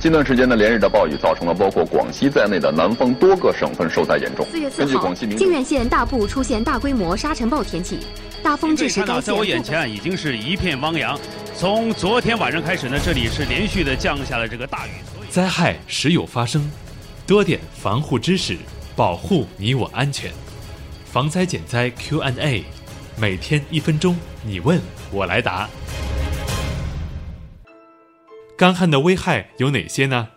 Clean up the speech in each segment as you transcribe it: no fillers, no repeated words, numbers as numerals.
近段时间连日的暴雨造成了包括广西在内的南方多个省份受灾严重。 4月4号，靖远县大部出现大规模沙尘暴天气，大风致使该县。 在我眼前已经是一片汪洋。从昨天晚上开始呢，这里是连续的降下了这个大雨。 灾害时有发生，多点防护知识，保护你我安全。防灾减灾 Q&A， 每天1分钟，你问我来答。干旱的危害有哪些呢？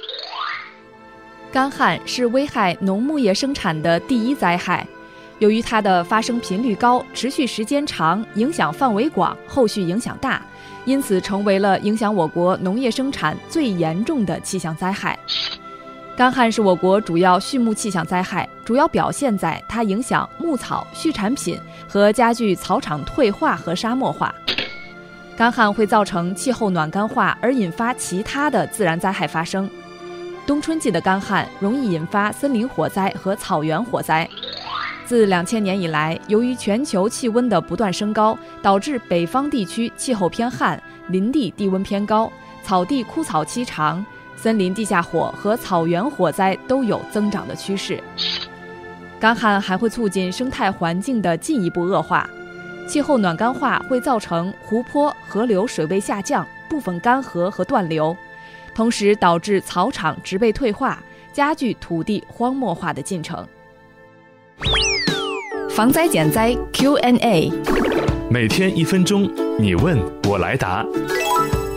干旱是危害农牧业生产的第一灾害，由于它的发生频率高、持续时间长、影响范围广、后续影响大，因此成为了影响我国农业生产最严重的气象灾害。干旱是我国主要畜牧气象灾害，主要表现在它影响牧草、畜产品和加剧草场退化和沙漠化。干旱会造成气候暖干化，而引发其他的自然灾害发生。冬春季的干旱容易引发森林火灾和草原火灾。自2000年以来，由于全球气温的不断升高，导致北方地区气候偏旱，林地地温偏高，草地枯草期长，森林地下火和草原火灾都有增长的趋势。干旱还会促进生态环境的进一步恶化。气候暖干化会造成湖泊、河流水位下降，部分干涸和断流，同时导致草场植被退化，加剧土地荒漠化的进程。防灾减灾 Q&A， 每天1分钟，你问我来答。